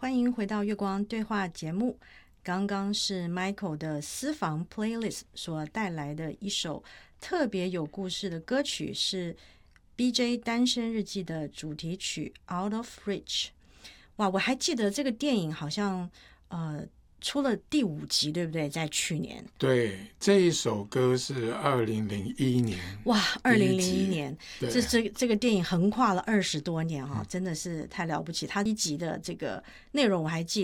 欢迎回到月光对话节目。刚刚是 Michael 的私房 playlist 所带来的一首特别有故事的歌曲，是 BJ 单身日记的主题曲 Out of Reach。 哇，我还记得这个电影好像出了第5集，对不对？在去年。 对，这一首歌是2001年。 哇，2001年，这个电影横跨了20多年真的是太了不起。它一集的这个内容我还记